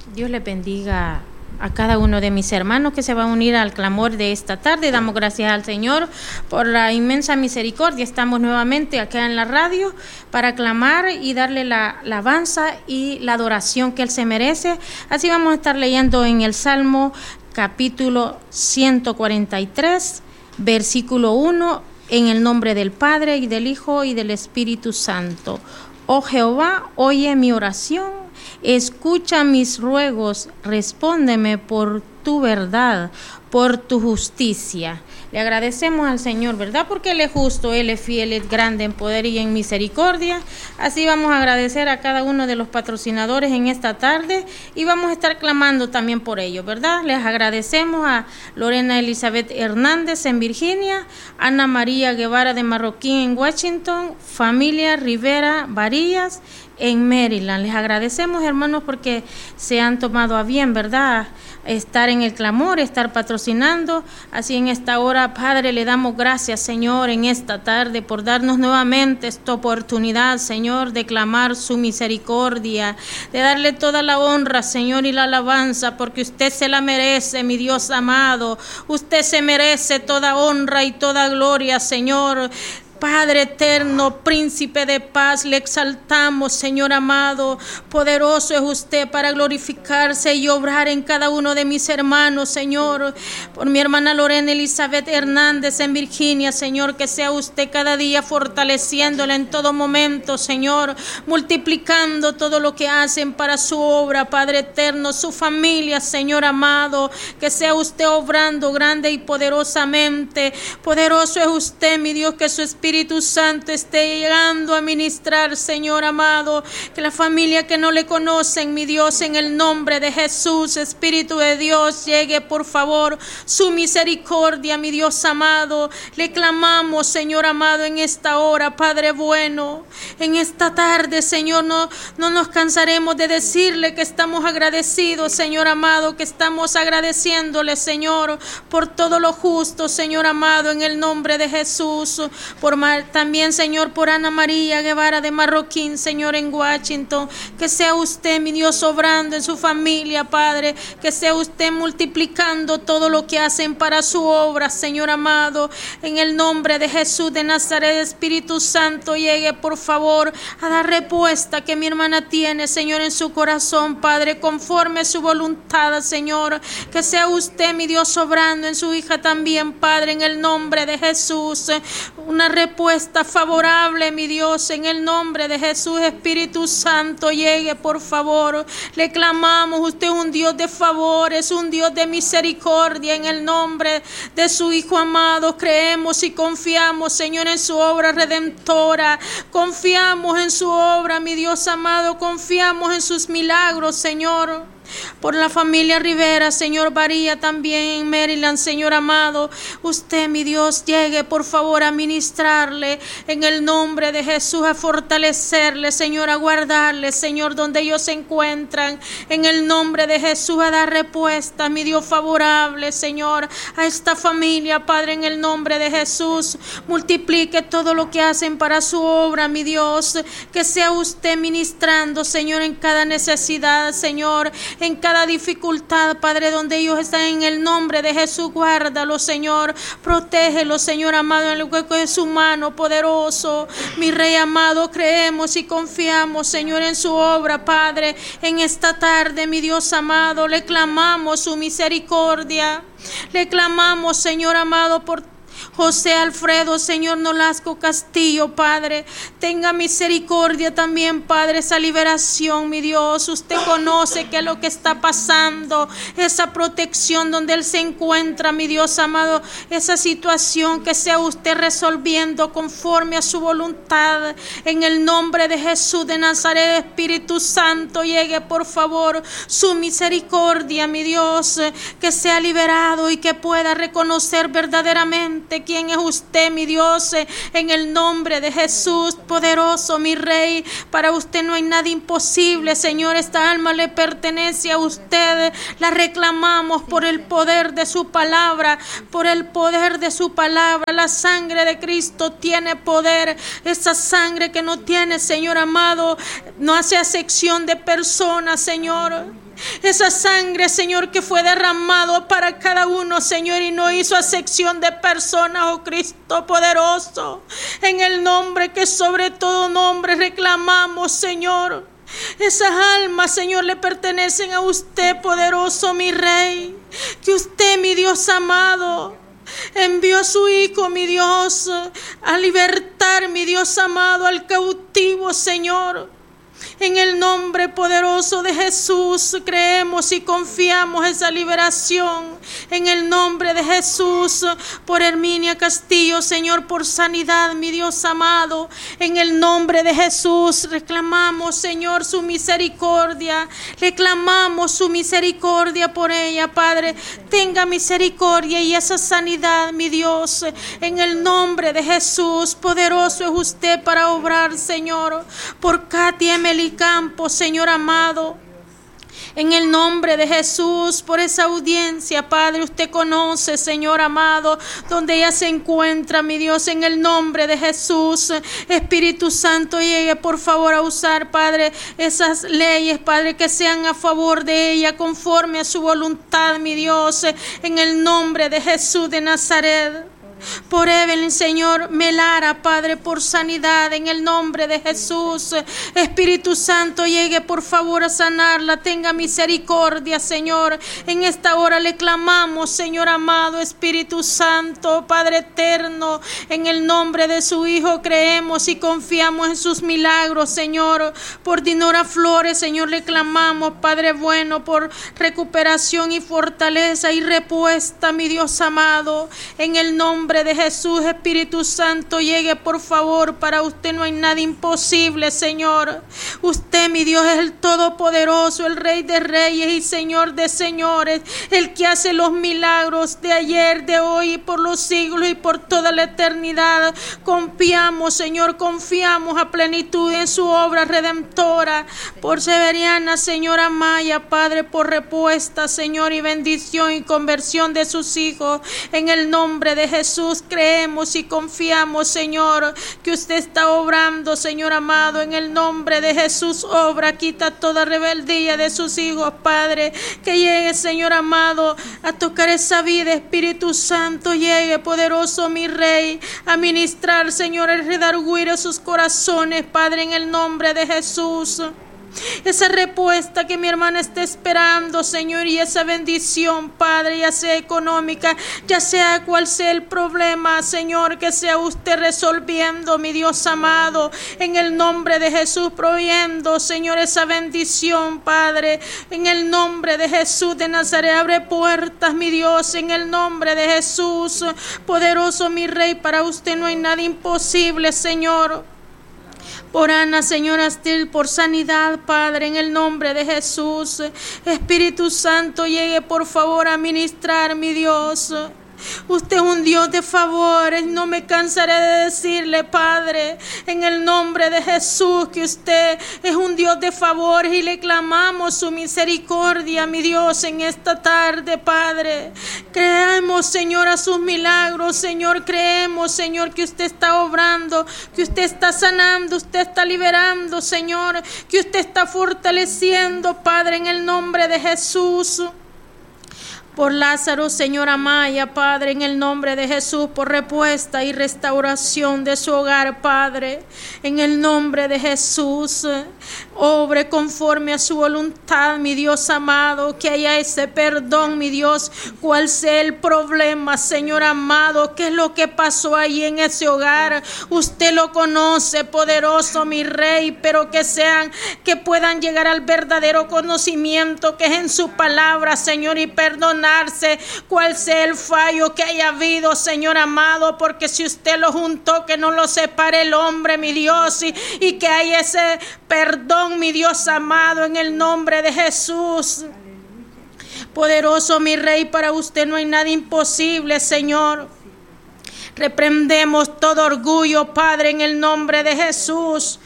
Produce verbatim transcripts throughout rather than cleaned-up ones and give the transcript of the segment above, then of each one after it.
Dios les bendiga a cada uno de mis hermanos que se va a unir al clamor de esta tarde. Damos gracias al Señor por la inmensa misericordia. Estamos nuevamente acá en la radio para clamar y darle la, la alabanza y la adoración que Él se merece. Así vamos a estar leyendo en el Salmo capítulo ciento cuarenta y tres, versículo uno, en el nombre del Padre y del Hijo y del Espíritu Santo. Oh Jehová, oye mi oración, escucha mis ruegos, respóndeme por tu verdad, por tu justicia. Le agradecemos al Señor, ¿verdad? Porque Él es justo, Él es fiel, es grande en poder y en misericordia. Así vamos a agradecer a cada uno de los patrocinadores en esta tarde y vamos a estar clamando también por ellos, ¿verdad? Les agradecemos a Lorena Elizabeth Hernández en Virginia, Ana María Guevara de Marroquín en Washington, familia Rivera Varillas en Maryland. Les agradecemos, hermanos, porque se han tomado a bien, ¿verdad?, estar en el clamor, estar patrocinando. Así en esta hora, Padre, le damos gracias, Señor, en esta tarde por darnos nuevamente esta oportunidad, Señor, de clamar su misericordia, de darle toda la honra, Señor, y la alabanza, porque usted se la merece, mi Dios amado. Usted se merece toda honra y toda gloria, Señor. Padre eterno, príncipe de paz, le exaltamos, Señor amado. Poderoso es usted para glorificarse y obrar en cada uno de mis hermanos, Señor. Por mi hermana Lorena Elizabeth Hernández en Virginia, Señor, que sea usted cada día fortaleciéndola en todo momento, Señor, multiplicando todo lo que hacen para su obra, Padre eterno, su familia, Señor amado, que sea usted obrando grande y poderosamente. Poderoso es usted, mi Dios, que su Espíritu Espíritu Santo esté llegando a ministrar, Señor amado, que la familia que no le conocen, mi Dios, en el nombre de Jesús, Espíritu de Dios, llegue por favor su misericordia, mi Dios amado. Le clamamos, Señor amado, en esta hora, Padre bueno, en esta tarde, Señor, no, no nos cansaremos de decirle que estamos agradecidos, Señor amado, que estamos agradeciéndole, Señor, por todo lo justo, Señor amado, en el nombre de Jesús. Por también, Señor, por Ana María Guevara de Marroquín, Señor, en Washington, que sea usted, mi Dios, obrando en su familia, Padre, que sea usted multiplicando todo lo que hacen para su obra, Señor amado, en el nombre de Jesús de Nazaret. Espíritu Santo, llegue por favor a dar respuesta que mi hermana tiene, Señor, en su corazón, Padre, conforme a su voluntad, Señor, que sea usted, mi Dios, obrando en su hija también, Padre, en el nombre de Jesús, una respuesta favorable, mi Dios, en el nombre de Jesús. Espíritu Santo, llegue por favor. Le clamamos, usted es un Dios de favor, es un Dios de misericordia, en el nombre de su Hijo amado. Creemos y confiamos, Señor, en su obra redentora. Confiamos en su obra, mi Dios amado. Confiamos en sus milagros, Señor. Por la familia Rivera, Señor, Varía también en Maryland, Señor amado, usted, mi Dios, llegue por favor a ministrarle en el nombre de Jesús, a fortalecerle, Señor, a guardarle, Señor, donde ellos se encuentran, en el nombre de Jesús, a dar respuesta, mi Dios, favorable, Señor, a esta familia, Padre, en el nombre de Jesús. Multiplique todo lo que hacen para su obra, mi Dios, que sea usted ministrando, Señor, en cada necesidad, Señor, en cada dificultad, Padre, donde ellos están, en el nombre de Jesús. Guárdalo, Señor, protégelo, Señor amado, en el hueco de su mano poderoso. Mi Rey amado, creemos y confiamos, Señor, en su obra, Padre. En esta tarde, mi Dios amado, le clamamos su misericordia. Le clamamos, Señor amado, por José Alfredo, Señor Nolasco Castillo, Padre, tenga misericordia también, Padre, esa liberación, mi Dios. Usted conoce qué es lo que está pasando, esa protección donde él se encuentra, mi Dios amado, esa situación que sea usted resolviendo conforme a su voluntad, en el nombre de Jesús de Nazaret. Espíritu Santo, llegue por favor su misericordia, mi Dios, que sea liberado y que pueda reconocer verdaderamente quién es usted, mi Dios, en el nombre de Jesús. Poderoso, mi Rey, para usted no hay nada imposible, Señor. Esta alma le pertenece a usted. La reclamamos por el poder de su palabra, por el poder de su palabra. La sangre de Cristo tiene poder. Esa sangre que no tiene, Señor amado, no hace acepción de personas, Señor. Esa sangre, Señor, que fue derramado para cada uno, Señor, y no hizo acepción de personas, oh Cristo poderoso. En el nombre que sobre todo nombre reclamamos, Señor. Esas almas, Señor, le pertenecen a usted, poderoso mi Rey. Que usted, mi Dios amado, envió a su Hijo, mi Dios, a libertar, mi Dios amado, al cautivo, Señor. En el nombre poderoso de Jesús creemos y confiamos esa liberación. En el nombre de Jesús, por Herminia Castillo, Señor, por sanidad, mi Dios amado. En el nombre de Jesús reclamamos, Señor, su misericordia. Reclamamos su misericordia por ella, Padre. Tenga misericordia y esa sanidad, mi Dios. En el nombre de Jesús, poderoso es usted para obrar, Señor. Por Katia Emily Campos, Señor amado. En el nombre de Jesús, por esa audiencia, Padre, usted conoce, Señor amado, donde ella se encuentra, mi Dios, en el nombre de Jesús. Espíritu Santo, llegue por favor a usar, Padre, esas leyes, Padre, que sean a favor de ella, conforme a su voluntad, mi Dios, en el nombre de Jesús de Nazaret. Por Evelyn, Señor, Melara, Padre, por sanidad, en el nombre de Jesús. Espíritu Santo, llegue por favor a sanarla, tenga misericordia, Señor. En esta hora le clamamos, Señor amado, Espíritu Santo, Padre eterno, en el nombre de su Hijo creemos y confiamos en sus milagros, Señor. Por Dinora Flores, Señor, le clamamos, Padre bueno, por recuperación y fortaleza y repuesta, mi Dios amado, en el nombre de Jesús. Espíritu Santo, llegue por favor, para usted no hay nada imposible, Señor. Usted, mi Dios, es el Todopoderoso, el Rey de Reyes y Señor de Señores, el que hace los milagros de ayer, de hoy y por los siglos y por toda la eternidad. Confiamos, Señor, confiamos a plenitud en su obra redentora. Por Severiana, Señor Amaya, Padre, por respuesta, Señor, y bendición y conversión de sus hijos, en el nombre de Jesús. Creemos y confiamos, Señor, que usted está obrando, Señor amado, en el nombre de Jesús. Obra, quita toda rebeldía de sus hijos, Padre. Que llegue, Señor amado, a tocar esa vida. Espíritu Santo, llegue, poderoso mi Rey, a ministrar, Señor, el redarguir a sus corazones, Padre, en el nombre de Jesús. Esa respuesta que mi hermana está esperando, Señor, y esa bendición, Padre, ya sea económica, ya sea cual sea el problema, Señor, que sea usted resolviendo, mi Dios amado, en el nombre de Jesús, proveyendo, Señor, esa bendición, Padre, en el nombre de Jesús de Nazaret. Abre puertas, mi Dios, en el nombre de Jesús, poderoso mi Rey, para usted no hay nada imposible, Señor. Por Ana, Señor Astil, por sanidad, Padre, en el nombre de Jesús. Espíritu Santo, llegue por favor a ministrar, mi Dios. Usted es un Dios de favores, no me cansaré de decirle, Padre, en el nombre de Jesús, que usted es un Dios de favores y le clamamos su misericordia, mi Dios, en esta tarde, Padre. Creemos, Señor, a sus milagros, Señor, creemos, Señor, que usted está obrando, que usted está sanando, usted está liberando, Señor, que usted está fortaleciendo, Padre, en el nombre de Jesús. Por Lázaro, Señor Amaya, Padre, en el nombre de Jesús, por respuesta y restauración de su hogar, Padre, en el nombre de Jesús. Obre conforme a su voluntad, mi Dios amado, que haya ese perdón, mi Dios, cuál sea el problema, Señor amado, qué es lo que pasó ahí en ese hogar. Usted lo conoce, poderoso mi Rey, pero que sean, que puedan llegar al verdadero conocimiento que es en su palabra, Señor, y perdonarse cuál sea el fallo que haya habido, Señor amado, porque si usted lo juntó, que no lo separe el hombre, mi Dios, y, y que haya ese perdón, mi Dios amado, en el nombre de Jesús. Poderoso mi Rey, para usted no hay nada imposible, Señor. Reprendemos todo orgullo, Padre, en el nombre de Jesús.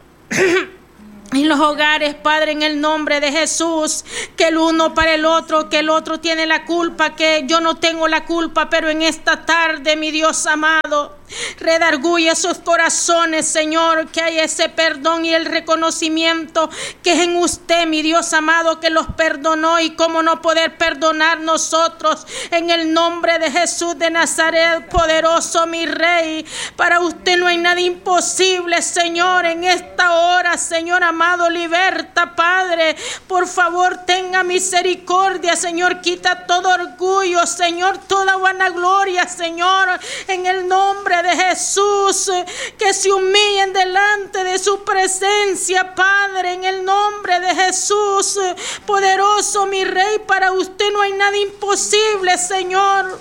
En los hogares, Padre, en el nombre de Jesús, que el uno para el otro, que el otro tiene la culpa, que yo no tengo la culpa, pero en esta tarde, mi Dios amado, Redarguye esos corazones, Señor, que hay ese perdón y el reconocimiento que es en usted, mi Dios amado, que los perdonó, y cómo no poder perdonar nosotros, en el nombre de Jesús de Nazaret, poderoso mi Rey. Para usted no hay nada imposible, Señor, en esta hora, Señor amado, liberta, Padre, por favor, tenga misericordia, Señor, quita todo orgullo, Señor, toda vanagloria, Señor, en el nombre de Jesús, que se humillen delante de su presencia, Padre, en el nombre de Jesús, poderoso mi Rey. Para usted no hay nada imposible, Señor.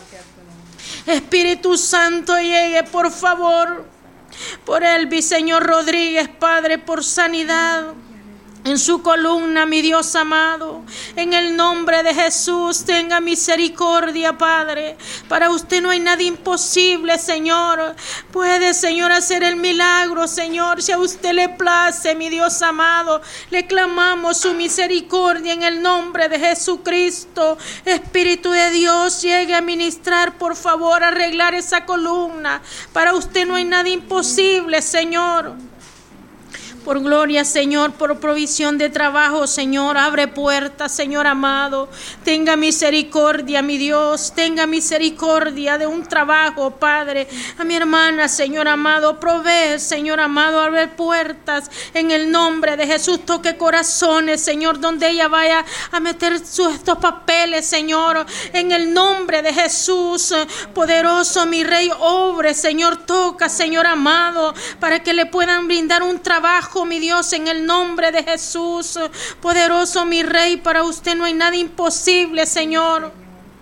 Espíritu Santo, llegue por favor por Elvis, Señor Rodríguez, Padre, por sanidad en su columna, mi Dios amado, en el nombre de Jesús, tenga misericordia, Padre. Para usted no hay nada imposible, Señor. Puede, Señor, hacer el milagro, Señor, si a usted le place, mi Dios amado. Le clamamos su misericordia en el nombre de Jesucristo. Espíritu de Dios, llegue a ministrar, por favor, a arreglar esa columna. Para usted no hay nada imposible, Señor. Por gloria, Señor, por provisión de trabajo, Señor, abre puertas, Señor amado. Tenga misericordia, mi Dios, tenga misericordia de un trabajo, Padre. A mi hermana, Señor amado, provee, Señor amado, abre puertas en el nombre de Jesús. Toque corazones, Señor, donde ella vaya a meter sus, estos papeles, Señor, en el nombre de Jesús. Poderoso mi Rey, obre, Señor, toca, Señor amado, para que le puedan brindar un trabajo, mi Dios, en el nombre de Jesús. Poderoso mi Rey, para usted no hay nada imposible, Señor.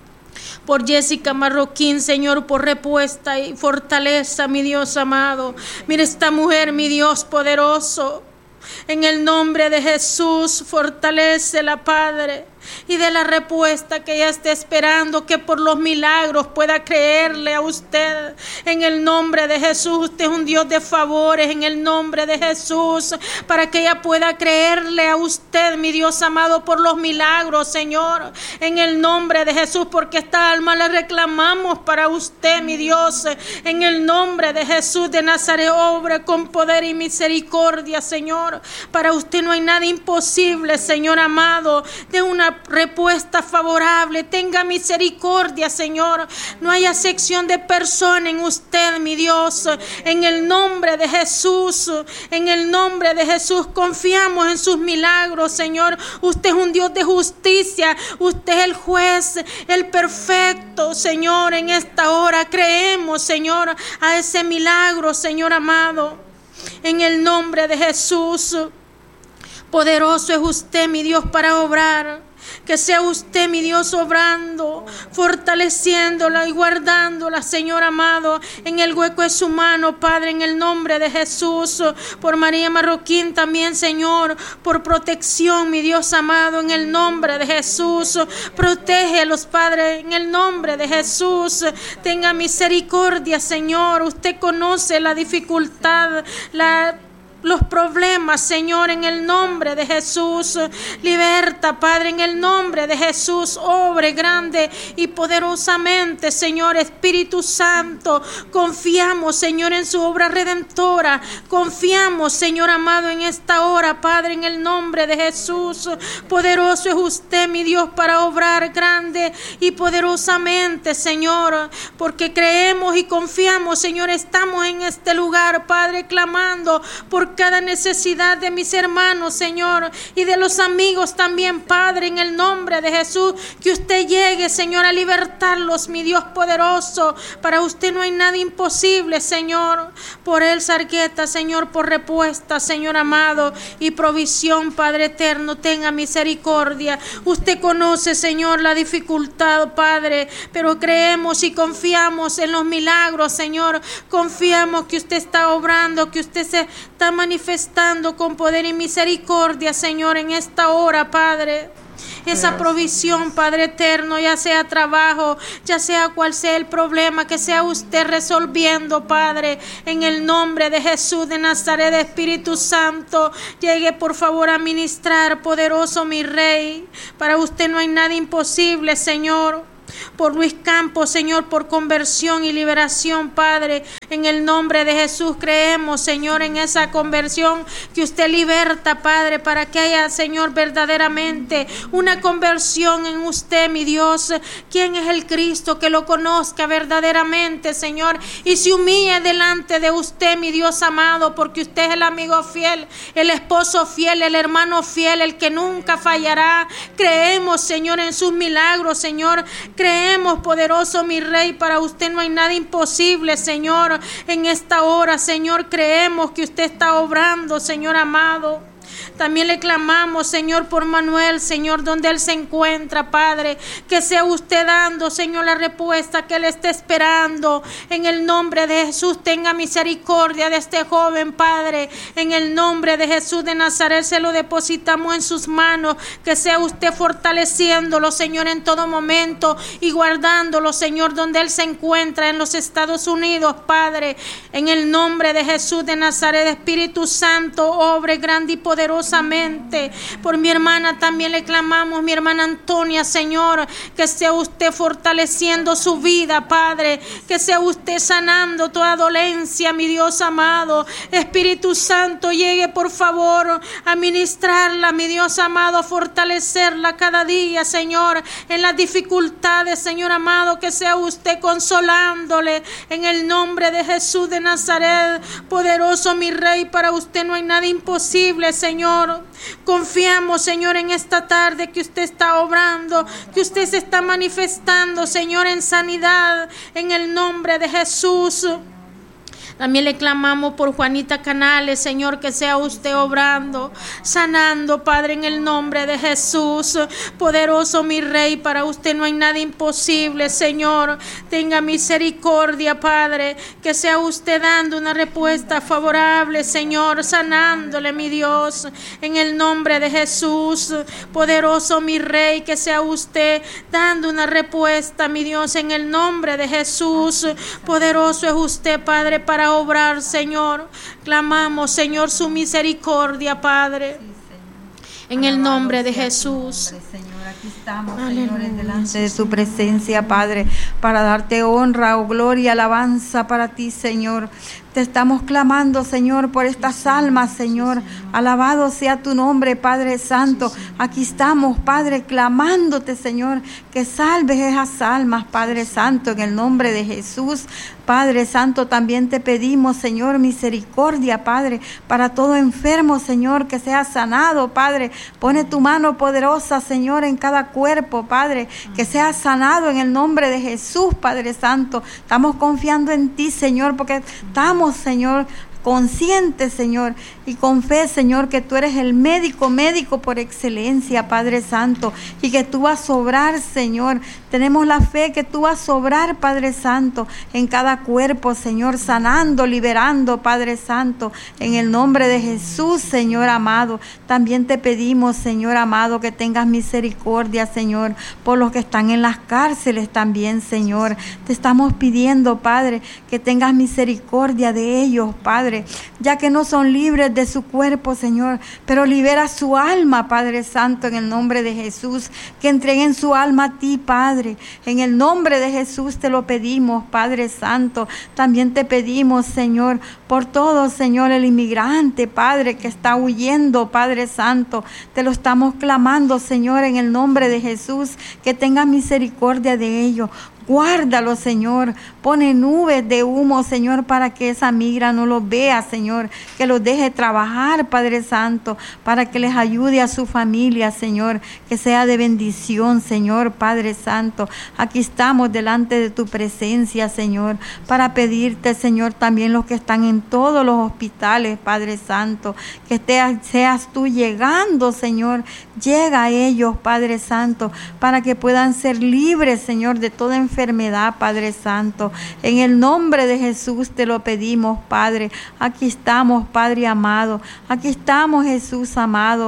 Por Jessica Marroquín, Señor, por respuesta y fortaleza, mi Dios amado. Mira esta mujer, mi Dios poderoso. En el nombre de Jesús, fortalécela, Padre, y de la respuesta que ella esté esperando, que por los milagros pueda creerle a usted. En el nombre de Jesús, usted es un Dios de favores, en el nombre de Jesús, para que ella pueda creerle a usted, mi Dios amado, por los milagros, Señor. En el nombre de Jesús, porque esta alma la reclamamos para usted, mi Dios. En el nombre de Jesús de Nazaret, obra con poder y misericordia, Señor. Para usted no hay nada imposible, Señor amado, de una respuesta favorable. Tenga misericordia, Señor. No haya sección de persona en usted, mi Dios. En el nombre de Jesús, en el nombre de Jesús, confiamos en sus milagros, Señor. Usted es un Dios de justicia. Usted es el juez, el perfecto, Señor. En esta hora creemos, Señor, a ese milagro, Señor amado. En el nombre de Jesús, poderoso es usted, mi Dios, para obrar. Que sea usted, mi Dios, obrando, fortaleciéndola y guardándola, Señor amado, en el hueco de su mano, Padre, en el nombre de Jesús. Por María Marroquín también, Señor, por protección, mi Dios amado, en el nombre de Jesús. Protégelos, Padre, en el nombre de Jesús. Tenga misericordia, Señor. Usted conoce la dificultad, la los problemas, Señor, en el nombre de Jesús. Liberta, Padre, en el nombre de Jesús. Obre grande y poderosamente, Señor. Espíritu Santo, confiamos, Señor, en su obra redentora. Confiamos, Señor amado, en esta hora, Padre, en el nombre de Jesús. Poderoso es usted, mi Dios, para obrar grande y poderosamente, Señor, porque creemos y confiamos, Señor. Estamos en este lugar, Padre, clamando por cada necesidad de mis hermanos, Señor, y de los amigos también, Padre, en el nombre de Jesús. Que usted llegue, Señor, a libertarlos, mi Dios poderoso. Para usted no hay nada imposible, Señor. Por él, Sargueta, Señor, por respuesta, Señor amado, y provisión, Padre eterno, tenga misericordia. Usted conoce, Señor, la dificultad, Padre, pero creemos y confiamos en los milagros, Señor. Confiamos que usted está obrando, que usted se está manifestando con poder y misericordia, Señor, en esta hora, Padre. Esa provisión, Padre eterno, ya sea trabajo, ya sea cual sea el problema, que sea usted resolviendo, Padre, en el nombre de Jesús de Nazaret. Espíritu Santo, llegue por favor a ministrar, poderoso mi Rey. Para usted no hay nada imposible, Señor. por Luis Campos, Señor, por conversión y liberación, Padre. En el nombre de Jesús creemos, Señor, en esa conversión que usted liberta, Padre, para que haya, Señor, verdaderamente una conversión en usted, mi Dios. ¿Quién es el Cristo? Que lo conozca verdaderamente, Señor, y se humille delante de usted, mi Dios amado, porque usted es el amigo fiel, el esposo fiel, el hermano fiel, el que nunca fallará. Creemos, Señor, en sus milagros, Señor. Creemos, poderoso mi Rey, para usted no hay nada imposible, Señor. En esta hora, Señor, creemos que usted está obrando, Señor amado. También le clamamos, Señor, por Manuel, Señor, donde él se encuentra, Padre, que sea usted dando, Señor, la respuesta que él está esperando. En el nombre de Jesús, tenga misericordia de este joven, Padre. En el nombre de Jesús de Nazaret, se lo depositamos en sus manos. Que sea usted fortaleciéndolo, Señor, en todo momento y guardándolo, Señor, donde él se encuentra, en los Estados Unidos, Padre. En el nombre de Jesús de Nazaret, Espíritu Santo, obre grande y poderosamente. Por mi hermana también le clamamos, mi hermana Antonia, Señor, que sea usted fortaleciendo su vida, Padre, que sea usted sanando toda dolencia, mi Dios amado. Espíritu Santo, llegue por favor a ministrarla, mi Dios amado, a fortalecerla cada día, Señor, en las dificultades, Señor amado, que sea usted consolándole, en el nombre de Jesús de Nazaret. Poderoso mi Rey, para usted no hay nada imposible, Señor. Confiamos, Señor, en esta tarde que usted está obrando, que usted se está manifestando, Señor, en sanidad, en el nombre de Jesús. También le clamamos por Juanita Canales, Señor, que sea usted obrando, sanando, Padre, en el nombre de Jesús. Poderoso mi Rey, para usted no hay nada imposible, Señor. Tenga misericordia, Padre, que sea usted dando una respuesta favorable, Señor, sanándole, mi Dios, en el nombre de Jesús. Poderoso mi Rey, que sea usted dando una respuesta, mi Dios, en el nombre de Jesús. Poderoso es usted, Padre, para obrar, Señor. Clamamos, Señor, su misericordia, Padre. En el nombre de Jesús. Señor, aquí estamos, señores, delante de tu presencia, Padre, para darte honra, oh gloria, alabanza para ti, Señor. Te estamos clamando, Señor, por estas almas, Señor. Alabado sea tu nombre, Padre Santo. Aquí estamos, Padre, clamándote, Señor, que salves esas almas, Padre Santo, en el nombre de Jesús. Padre Santo, también te pedimos, Señor, misericordia, Padre, para todo enfermo, Señor, que sea sanado, Padre. Pone tu mano poderosa, Señor, en cada cuerpo, Padre, que sea sanado en el nombre de Jesús, Padre Santo. Estamos confiando en ti, Señor, porque estamos, Señor, conscientes, Señor, y con fe, Señor, que tú eres el médico, médico por excelencia, Padre Santo, y que tú vas a obrar, Señor. Tenemos la fe que tú vas a obrar, Padre Santo, en cada cuerpo, Señor, sanando, liberando, Padre Santo, en el nombre de Jesús, Señor amado. También te pedimos, Señor amado, que tengas misericordia, Señor, por los que están en las cárceles también, Señor. Te estamos pidiendo, Padre, que tengas misericordia de ellos, Padre, ya que no son libres de su cuerpo, Señor, pero libera su alma, Padre Santo, en el nombre de Jesús, que entreguen su alma a ti, Padre, en el nombre de Jesús te lo pedimos, Padre Santo. También te pedimos, Señor, por todo, Señor, el inmigrante, Padre, que está huyendo, Padre Santo, te lo estamos clamando, Señor, en el nombre de Jesús, que tengas misericordia de ellos. Guárdalo, Señor. Pone nubes de humo, Señor, para que esa migra no los vea, Señor. Que los deje trabajar, Padre Santo, para que les ayude a su familia, Señor. Que sea de bendición, Señor, Padre Santo. Aquí estamos delante de tu presencia, Señor, para pedirte, Señor, también los que están en todos los hospitales, Padre Santo. Que te, seas tú llegando, Señor. Llega a ellos, Padre Santo, para que puedan ser libres, Señor, de toda enfermedad. enfermedad, Padre Santo. En el nombre de Jesús te lo pedimos, Padre. Aquí estamos, Padre amado. Aquí estamos, Jesús amado.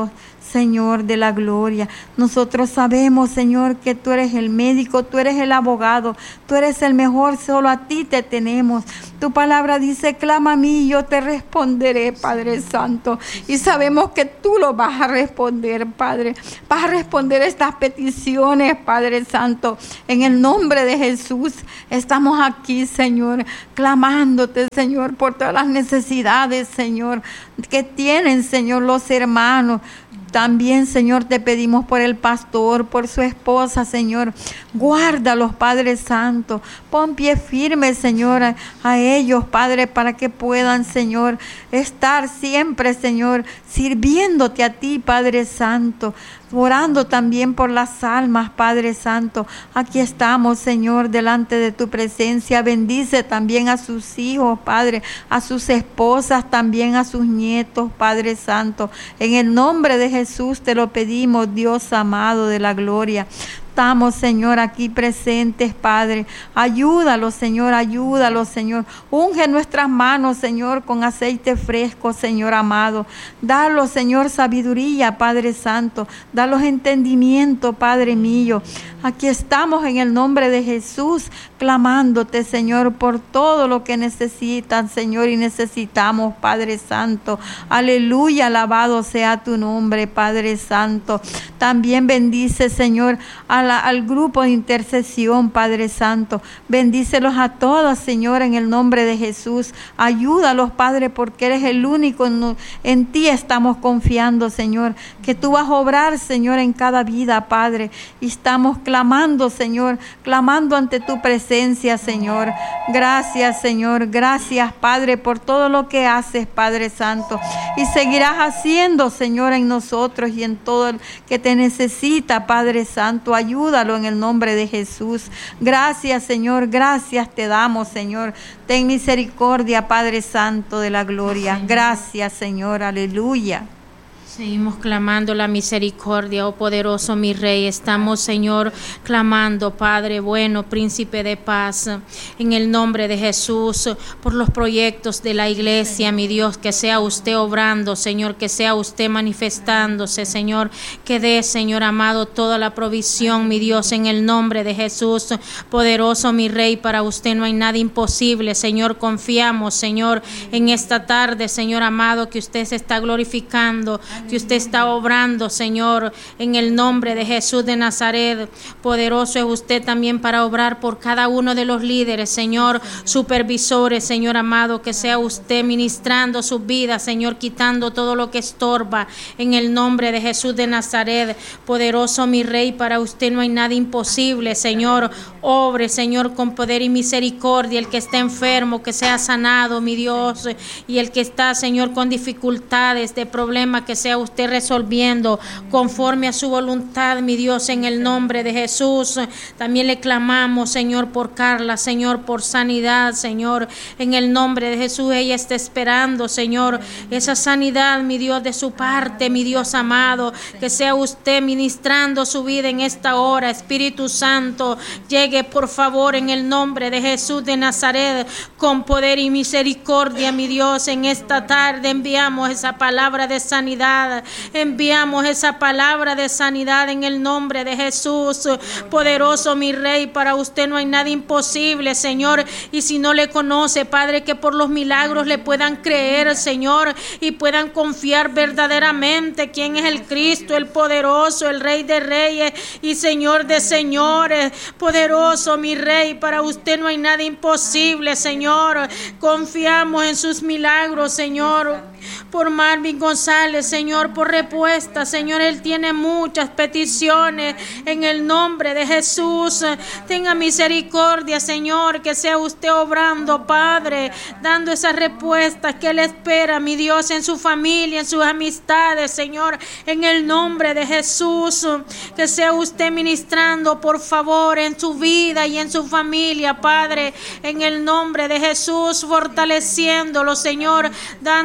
Señor de la gloria. Nosotros sabemos, Señor, que tú eres el médico, tú eres el abogado, tú eres el mejor, solo a ti te tenemos. Tu palabra dice, clama a mí y yo te responderé, Padre Santo. Y sabemos que tú lo vas a responder, Padre. Vas a responder estas peticiones, Padre Santo. En el nombre de Jesús estamos aquí, Señor, clamándote, Señor, por todas las necesidades, Señor, que tienen, Señor, los hermanos. También, Señor, te pedimos por el pastor, por su esposa, Señor. Guárdalos, Padre Santo. Pon pie firme, Señor, a, a ellos, Padre, para que puedan, Señor, estar siempre, Señor, sirviéndote a ti, Padre Santo. Orando también por las almas, Padre Santo. Aquí estamos, Señor, delante de tu presencia. Bendice también a sus hijos, Padre, a sus esposas, también a sus nietos, Padre Santo. En el nombre de Jesús te lo pedimos, Dios amado de la gloria. Estamos, Señor, aquí presentes, Padre. Ayúdalos, Señor, ayúdalos, Señor. Unge nuestras manos, Señor, con aceite fresco, Señor amado. Dalos, Señor, sabiduría, Padre Santo. Dalos entendimiento, Padre mío. Aquí estamos en el nombre de Jesús, clamándote, Señor, por todo lo que necesitan, Señor, y necesitamos, Padre Santo. Aleluya, alabado sea tu nombre, Padre Santo. También bendice, Señor, a la, al grupo de intercesión, Padre Santo. Bendícelos a todos, Señor, en el nombre de Jesús. Ayúdalos, Padre, porque eres el único. En, en ti estamos confiando, Señor, que tú vas a obrar, Señor, en cada vida, Padre. Y estamos clamando, Señor, clamando ante tu presencia, Señor. Gracias, Señor. Gracias, Padre, por todo lo que haces, Padre Santo. Y seguirás haciendo, Señor, en nosotros y en todo el que te necesita, Padre Santo. Ayúdalo en el nombre de Jesús. Gracias, Señor. Gracias te damos, Señor. Ten misericordia, Padre Santo de la gloria. Gracias, Señor. Aleluya. Seguimos clamando la misericordia, oh poderoso mi Rey. Estamos, Señor, clamando, Padre bueno, Príncipe de paz, en el nombre de Jesús, por los proyectos de la iglesia, mi Dios, que sea usted obrando, Señor, que sea usted manifestándose, Señor, que dé, Señor amado, toda la provisión, mi Dios, en el nombre de Jesús. Poderoso mi Rey, para usted no hay nada imposible, Señor. Confiamos, Señor, en esta tarde, Señor amado, que usted se está glorificando, que usted está obrando, Señor, en el nombre de Jesús de Nazaret. Poderoso es usted también para obrar por cada uno de los líderes, Señor, supervisores, Señor amado, que sea usted ministrando sus vidas, Señor, quitando todo lo que estorba, en el nombre de Jesús de Nazaret. Poderoso mi Rey, para usted no hay nada imposible, Señor. Obre, Señor, con poder y misericordia. El que está enfermo, que sea sanado, mi Dios, y el que está, Señor, con dificultades de problemas, que sea usted resolviendo conforme a su voluntad, mi Dios, en el nombre de Jesús. También le clamamos, Señor, por Carla, Señor, por sanidad, Señor, en el nombre de Jesús. Ella está esperando, Señor, esa sanidad, mi Dios, de su parte, mi Dios amado, que sea usted ministrando su vida en esta hora. Espíritu Santo, llegue por favor en el nombre de Jesús de Nazaret, con poder y misericordia, mi Dios. En esta tarde enviamos esa palabra de sanidad. Enviamos esa palabra de sanidad en el nombre de Jesús. Poderoso mi Rey, para usted no hay nada imposible, Señor. Y si no le conoce, Padre, que por los milagros le puedan creer, Señor, y puedan confiar verdaderamente quién es el Cristo, el poderoso, el Rey de Reyes y Señor de señores. Poderoso mi Rey, para usted no hay nada imposible, Señor. Confiamos en sus milagros, Señor. Por Marvin González, Señor, por respuesta, Señor, él tiene muchas peticiones en el nombre de Jesús. Tenga misericordia, Señor, que sea usted obrando, Padre, dando esas respuestas que él espera, mi Dios, en su familia, en sus amistades, Señor, en el nombre de Jesús. Que sea usted ministrando, por favor, en su vida y en su familia, Padre, en el nombre de Jesús, fortaleciéndolo, Señor, dando esa respuesta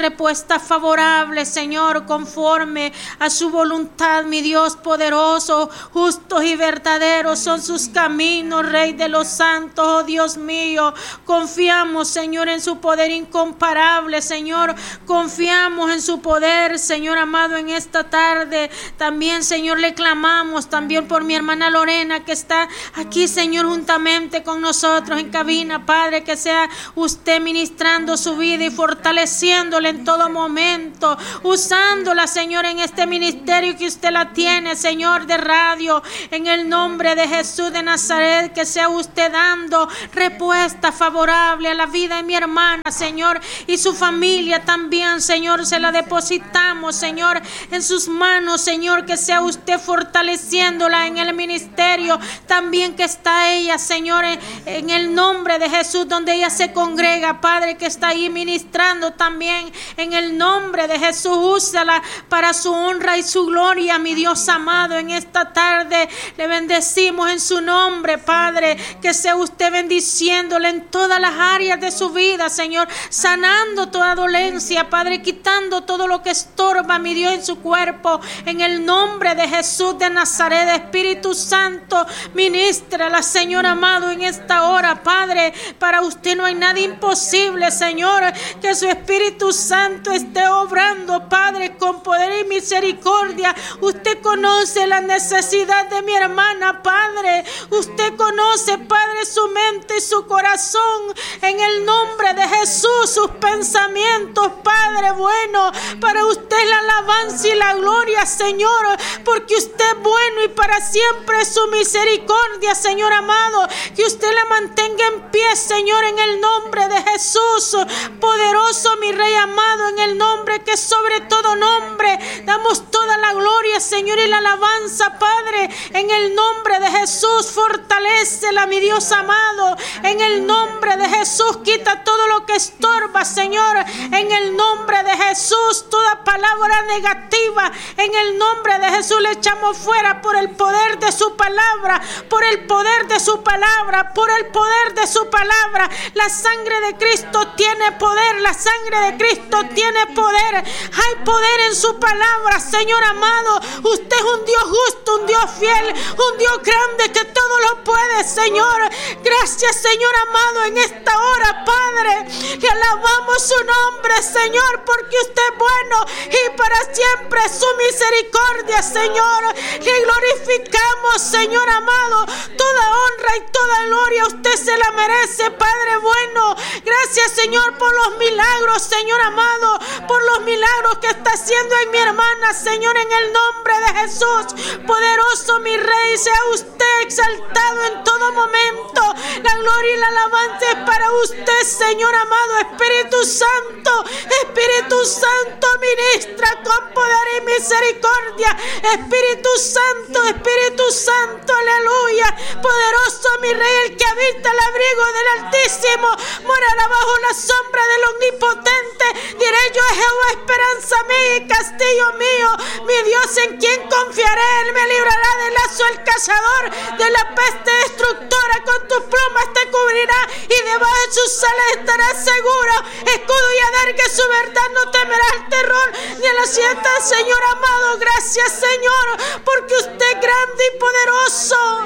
respuesta favorable, Señor, conforme a su voluntad, mi Dios poderoso. Justos y verdaderos son sus caminos, Rey de los santos, oh Dios mío. Confiamos, Señor, en su poder incomparable, Señor. Confiamos en su poder, Señor amado, en esta tarde. También, Señor, le clamamos también por mi hermana Lorena, que está aquí, Señor, juntamente con nosotros en cabina, Padre, que sea usted ministrando su vida y fortaleciéndola en todo momento, usándola, Señor, en este ministerio que usted la tiene, Señor, de radio, en el nombre de Jesús de Nazaret. Que sea usted dando respuesta favorable a la vida de mi hermana, Señor, y su familia también, Señor. Se la depositamos, Señor, en sus manos, Señor. Que sea usted fortaleciéndola en el ministerio también que está ella, Señor, en, en el nombre de Jesús, donde ella se congrega, Padre, que está ahí ministrando también, en el nombre de Jesús. Úsala para su honra y su gloria, mi Dios amado. En esta tarde le bendecimos en su nombre, Padre. Que sea usted bendiciéndole en todas las áreas de su vida, Señor, sanando toda dolencia, Padre, quitando todo lo que estorba, mi Dios, en su cuerpo, en el nombre de Jesús de Nazaret. Espíritu Santo, ministrala, Señor amado, en esta hora, Padre. Para usted no hay nada imposible, Señor. Que su Espíritu Santo esté obrando, Padre, con poder y misericordia. Usted conoce la necesidad de mi hermana, Padre. Usted conoce, Padre, su mente y su corazón. En el nombre de Jesús, sus pensamientos, Padre bueno. Para usted la alabanza y la gloria, Señor, porque usted es bueno y para siempre su misericordia, Señor amado. Que usted la mantenga en pie, Señor, en el nombre de Jesús. Poderoso, mi Rey amado, en el nombre que sobre todo nombre. Damos toda la gloria, Señor, y la alabanza, Padre, en el nombre de Jesús. Fortalécela, mi Dios amado, en el nombre de Jesús. Quita todo lo que estorba, Señor, en el nombre de Jesús. Toda palabra negativa, en el nombre de Jesús, le echamos fuera por el poder de su palabra, por el poder de su palabra, por el poder de su palabra. La sangre de Cristo tiene poder, la sangre de Cristo tiene poder. Hay poder en su palabra, Señor amado. Usted es un Dios justo, un Dios fiel, un Dios grande que todo lo puede, Señor. Gracias, Señor amado, en esta hora, Padre. Le alabamos su nombre, Señor, porque usted es bueno y para siempre su misericordia, Señor. Le glorificamos, Señor amado. Toda honra y toda gloria usted se la merece, Padre bueno. Gracias, Señor, por los milagros, Señor amado, por los milagros que está haciendo en mi hermana, Señor, en el nombre de Jesús. Poderoso, mi Rey, sea usted exaltado en todo momento. La gloria y la alabanza es para usted, Señor amado. Espíritu Santo, Espíritu Santo, ministra con poder y misericordia. Espíritu Santo, Espíritu Santo, aleluya. Poderoso, mi Rey, el que habita el abrigo del Altísimo morará bajo la sombra del Omnipotente. Diré yo a Jehová, esperanza mía y castillo mío, mi Dios en quien confiaré. Él me librará del lazo del cazador, de la peste destructora. Con tus plumas te cubrirá y debajo de sus alas estarás seguro. Escudo y adarga su verdad, no temerás el terror ni a la siesta, Señor amado. Gracias, Señor, porque usted es grande y poderoso.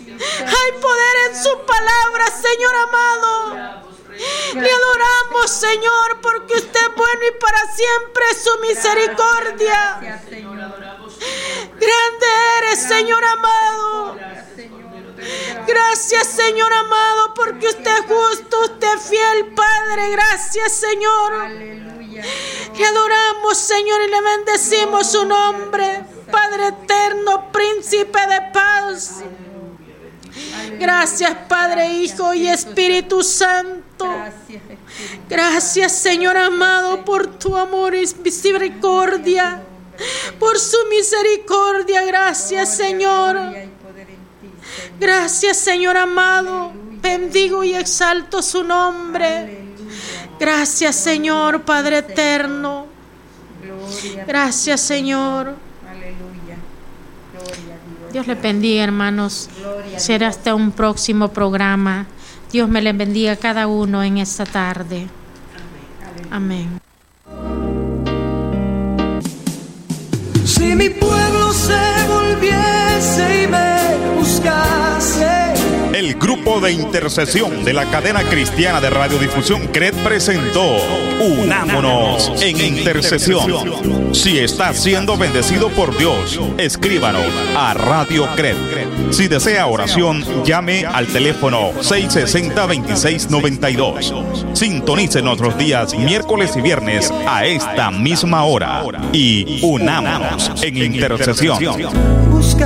Hay poder en su palabra, Señor amado. Le adoramos, Señor, porque usted es bueno y para siempre su misericordia. Grande eres, Señor amado. Gracias, Señor amado, porque usted es justo, usted es fiel, Padre. Gracias, Señor. Le adoramos, Señor, y le bendecimos su nombre. Padre eterno, príncipe de paz. Gracias, Padre, Hijo y Espíritu Santo. Gracias, Señor amado, por tu amor y misericordia, por su misericordia. Gracias, Señor. Gracias, Señor amado. Bendigo y exalto su nombre. Gracias, Señor, Padre eterno. Gracias, Señor. Dios les bendiga, hermanos. Será hasta un próximo programa. Dios me les bendiga a cada uno en esta tarde. Amén. Si mi pueblo se volviese y me buscase. El grupo de intercesión de la cadena cristiana de radiodifusión C R E D presentó Unámonos en Intercesión. Si está siendo bendecido por Dios, escríbanos a Radio C R E D. Si desea oración, llame al teléfono seis sesenta, veintiséis noventa y dos. Sintonícenos los días miércoles y viernes a esta misma hora y unámonos en intercesión.